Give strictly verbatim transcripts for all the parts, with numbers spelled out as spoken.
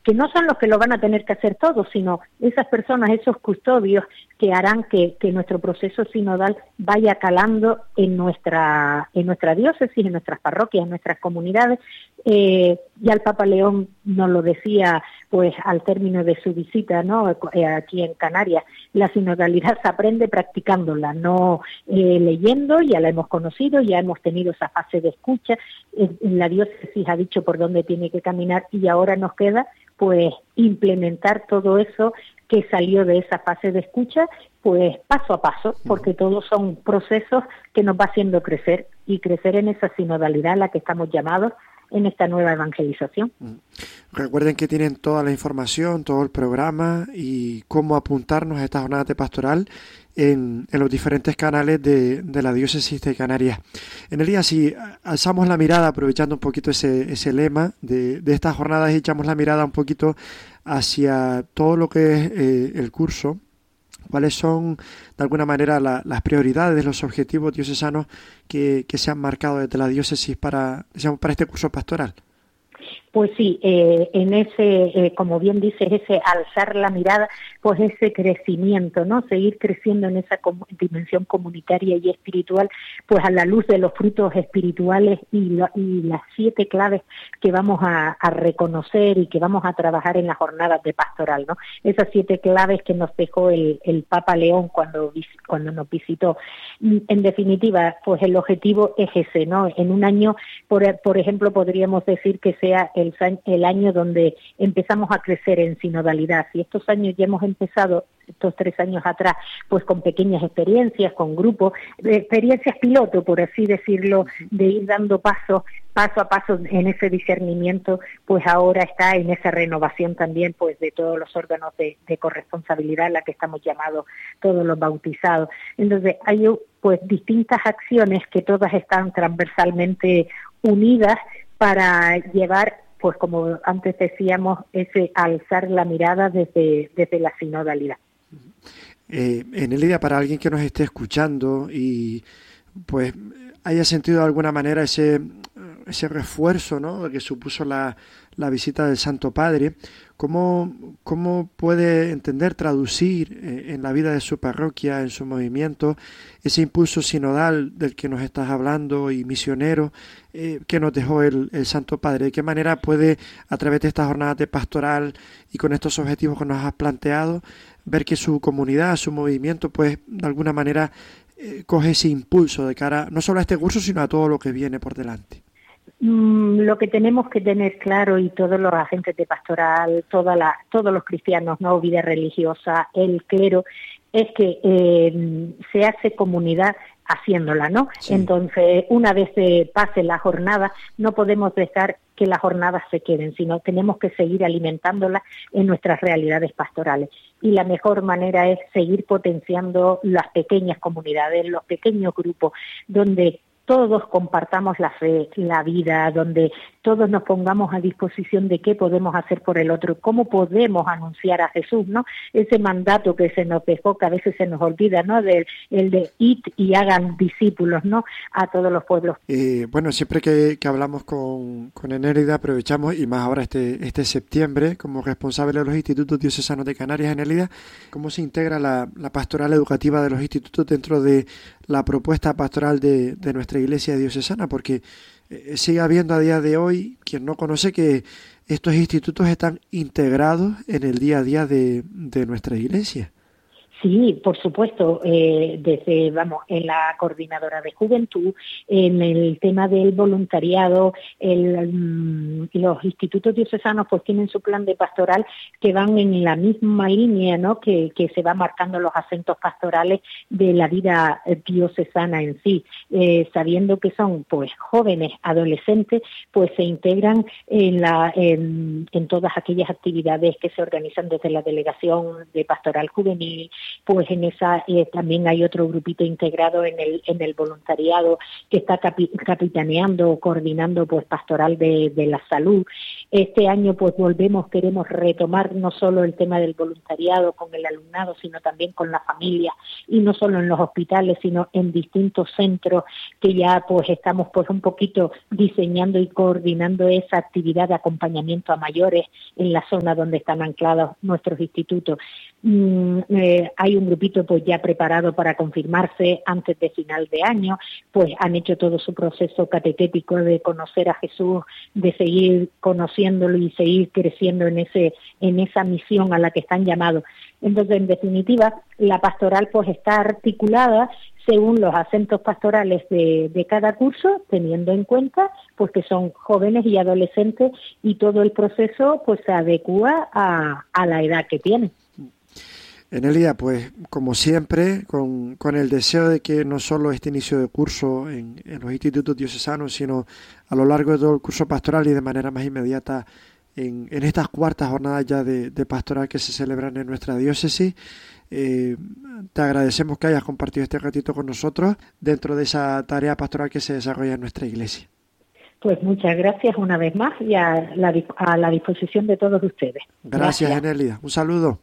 que no son los que lo van a tener que hacer todos, sino esas personas, esos custodios que harán que, que nuestro proceso sinodal vaya calando en nuestra, en nuestra diócesis, en nuestras parroquias, en nuestras comunidades. Eh, ya el Papa León nos lo decía pues al término de su visita, ¿no?, eh, aquí en Canarias, la sinodalidad se aprende practicándola, no eh, leyendo. Ya la hemos conocido, ya hemos tenido esa fase de escucha, en, en la diócesis ha dicho por dónde tiene que caminar y ahora nos queda pues implementar todo eso que salió de esa fase de escucha, pues paso a paso, porque todos son procesos que nos va haciendo crecer y crecer en esa sinodalidad a la que estamos llamados en esta nueva evangelización. Recuerden que tienen toda la información, todo el programa y cómo apuntarnos a esta jornada de pastoral en, en los diferentes canales de, de la diócesis de Canarias. Enelia, si alzamos la mirada, aprovechando un poquito ese, ese lema de, de estas jornadas, y echamos la mirada un poquito hacia todo lo que es eh, el curso, ¿cuáles son, de alguna manera, la, las prioridades, los objetivos diocesanos que, que se han marcado desde la diócesis para, digamos, para este curso pastoral? Pues sí, eh, en ese, eh, como bien dices, ese alzar la mirada, pues ese crecimiento, ¿no? Seguir creciendo en esa com- dimensión comunitaria y espiritual, pues a la luz de los frutos espirituales y, lo, y las siete claves que vamos a, a reconocer y que vamos a trabajar en las jornadas de pastoral, ¿no? Esas siete claves que nos dejó el, el Papa León cuando, cuando nos visitó. En definitiva, pues el objetivo es ese, ¿no? En un año, por, por ejemplo, podríamos decir que sea el, el año donde empezamos a crecer en sinodalidad. Y estos años ya hemos empezado, estos tres años atrás, pues con pequeñas experiencias, con grupos, experiencias piloto, por así decirlo, de ir dando pasos, paso a paso en ese discernimiento, pues ahora está en esa renovación también, pues de todos los órganos de, de corresponsabilidad a la que estamos llamados todos los bautizados. Entonces hay pues distintas acciones que todas están transversalmente unidas para llevar, pues como antes decíamos, ese alzar la mirada desde, desde la sinodalidad. Eh, Enelia, para alguien que nos esté escuchando y pues haya sentido de alguna manera ese, ese refuerzo, ¿no?, que supuso la, la visita del Santo Padre, ¿cómo, cómo puede entender, traducir eh, en la vida de su parroquia, en su movimiento, ese impulso sinodal del que nos estás hablando y misionero eh, que nos dejó el, el Santo Padre? ¿De qué manera puede, a través de estas jornadas de pastoral y con estos objetivos que nos has planteado, ver que su comunidad, su movimiento, pues de alguna manera eh, coge ese impulso de cara no solo a este curso, sino a todo lo que viene por delante? Mm, lo que tenemos que tener claro, y todos los agentes de pastoral, toda la, todos los cristianos, no vida religiosa, el clero, es que eh, se hace comunidad haciéndola, ¿no? Sí. Entonces, una vez se pase la jornada, no podemos dejar que las jornadas se queden, sino tenemos que seguir alimentándolas en nuestras realidades pastorales. Y la mejor manera es seguir potenciando las pequeñas comunidades, los pequeños grupos, donde todos compartamos la fe, la vida, donde todos nos pongamos a disposición de qué podemos hacer por el otro, cómo podemos anunciar a Jesús, ¿no? Ese mandato que se nos dejó, que a veces se nos olvida, ¿no?, de, el de id y hagan discípulos, ¿no?, a todos los pueblos. Eh, bueno, siempre que, que hablamos con, con Enélida, aprovechamos, y más ahora este, este septiembre, como responsable de los Institutos Diocesanos de Canarias, Enélida, ¿cómo se integra la, la pastoral educativa de los institutos dentro de la propuesta pastoral de, de nuestra Iglesia diocesana? Porque eh, sigue habiendo a día de hoy quien no conoce que estos institutos están integrados en el día a día de, de nuestra Iglesia. Sí, por supuesto, eh, desde, vamos, en la coordinadora de juventud, en el tema del voluntariado, el, um, los institutos diocesanos pues tienen su plan de pastoral que van en la misma línea, ¿no?, que, que se va marcando los acentos pastorales de la vida diocesana en sí, eh, sabiendo que son pues jóvenes, adolescentes, pues se integran en, la, en, en todas aquellas actividades que se organizan desde la Delegación de Pastoral Juvenil. Pues en esa eh, también hay otro grupito integrado en el en el voluntariado que está capi, capitaneando, coordinando pues pastoral de, de la salud. Este año pues volvemos, queremos retomar no solo el tema del voluntariado con el alumnado, sino también con la familia, y no solo en los hospitales, sino en distintos centros que ya pues estamos pues un poquito diseñando y coordinando esa actividad de acompañamiento a mayores en la zona donde están anclados nuestros institutos. Mm, eh, hay un grupito pues ya preparado para confirmarse antes de final de año, pues han hecho todo su proceso catequético de conocer a Jesús, de seguir conociéndolo y seguir creciendo en ese en esa misión a la que están llamados. Entonces, en definitiva, la pastoral pues está articulada según los acentos pastorales de, de cada curso, teniendo en cuenta pues que son jóvenes y adolescentes, y todo el proceso pues se adecúa a, a la edad que tienen. Enelia, pues como siempre, con, con el deseo de que no solo este inicio de curso en, en los institutos diocesanos, sino a lo largo de todo el curso pastoral y de manera más inmediata en, en estas cuartas jornadas ya de, de pastoral que se celebran en nuestra diócesis, eh, te agradecemos que hayas compartido este ratito con nosotros dentro de esa tarea pastoral que se desarrolla en nuestra iglesia. Pues muchas gracias una vez más y a la, a la disposición de todos ustedes. Gracias, gracias. Enelia. Un saludo.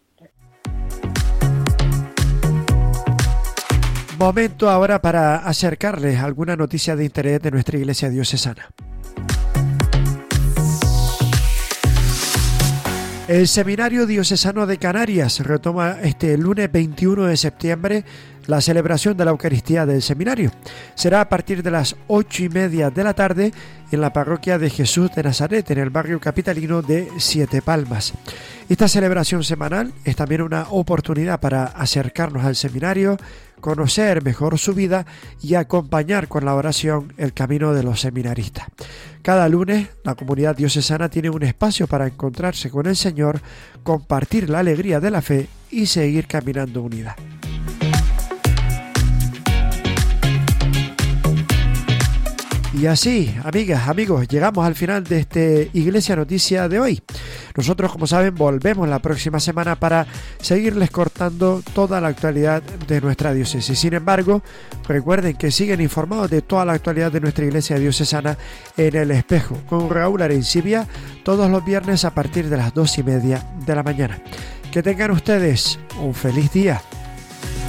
Momento ahora para acercarles alguna noticia de interés de nuestra iglesia diocesana. El Seminario Diocesano de Canarias retoma este lunes veintiuno de septiembre la celebración de la Eucaristía del Seminario. Será a partir de las ocho y media de la tarde en la parroquia de Jesús de Nazaret, en el barrio capitalino de Siete Palmas. Esta celebración semanal es también una oportunidad para acercarnos al seminario, conocer mejor su vida y acompañar con la oración el camino de los seminaristas. Cada lunes la comunidad diocesana tiene un espacio para encontrarse con el Señor, compartir la alegría de la fe y seguir caminando unida. Y así, amigas, amigos, llegamos al final de este Iglesia Noticia de hoy. Nosotros, como saben, volvemos la próxima semana para seguirles cortando toda la actualidad de nuestra diócesis. Sin embargo, recuerden que siguen informados de toda la actualidad de nuestra Iglesia Diocesana en El Espejo, con Raúl Arencibia, todos los viernes a partir de las dos y media de la mañana. Que tengan ustedes un feliz día.